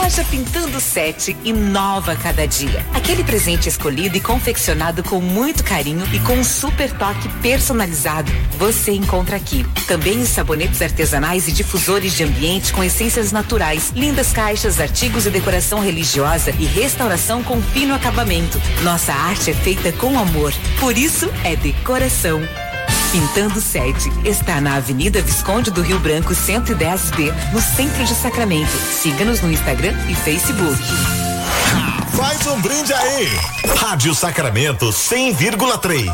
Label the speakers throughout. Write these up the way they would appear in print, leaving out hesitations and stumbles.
Speaker 1: Loja Pintando 7 inova cada dia. Aquele presente escolhido e confeccionado com muito carinho e com um super toque personalizado, você encontra aqui. Também os sabonetes artesanais e difusores de ambiente com essências naturais, lindas caixas, artigos de decoração religiosa e restauração com fino acabamento. Nossa arte é feita com amor, por isso é decoração. Pintando 7 está na Avenida Visconde do Rio Branco 110B, no centro de Sacramento. Siga-nos no Instagram e Facebook.
Speaker 2: Faz um brinde aí. Rádio Sacramento 100,3.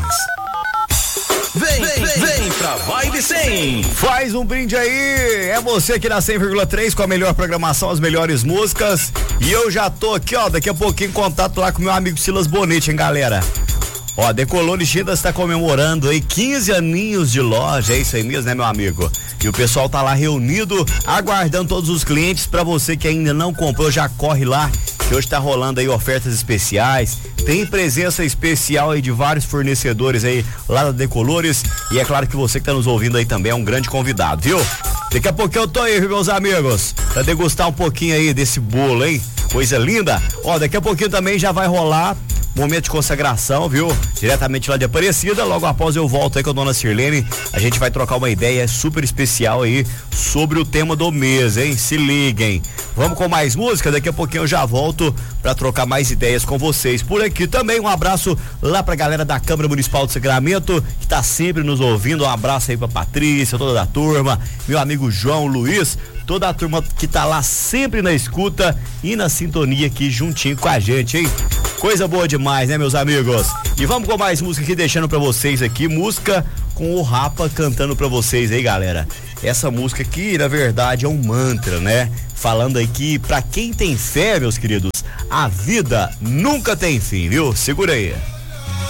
Speaker 3: Vem pra Vibe 100.
Speaker 4: Faz um brinde aí. É você aqui na 100,3 com a melhor programação, as melhores músicas. E eu já tô aqui, ó, daqui a pouquinho em contato lá com meu amigo Silas Bonete, hein, galera? Ó, Decolores Tintas está comemorando aí 15 aninhos de loja, é isso aí mesmo, né, meu amigo? E o pessoal tá lá reunido, aguardando todos os clientes. Pra você que ainda não comprou, já corre lá, que hoje tá rolando aí ofertas especiais. Tem presença especial aí de vários fornecedores aí lá da Decolores. E é claro que você que tá nos ouvindo aí também é um grande convidado, viu? Daqui a pouquinho eu tô aí, viu, meus amigos? Pra degustar um pouquinho aí desse bolo, hein? Coisa linda. Ó, daqui a pouquinho também já vai rolar momento de consagração, viu? Diretamente lá de Aparecida. Logo após eu volto aí com a dona Sirlene. A gente vai trocar uma ideia super especial aí sobre o tema do mês, hein? Se liguem. Vamos com mais música? Daqui a pouquinho eu já volto pra trocar mais ideias com vocês por aqui. Também um abraço lá pra galera da Câmara Municipal de Sacramento, que tá sempre nos ouvindo. Um abraço aí pra Patrícia, toda a turma, meu amigo João Luiz, toda a turma que tá lá sempre na escuta e na sintonia aqui juntinho com a gente, hein? Coisa boa demais, né, meus amigos? E vamos com mais música aqui, deixando pra vocês aqui, música com o Rapa cantando pra vocês aí, galera. Essa música aqui, na verdade, é um mantra, né? Falando aí que pra quem tem fé, meus queridos, a vida nunca tem fim, viu? Segura aí.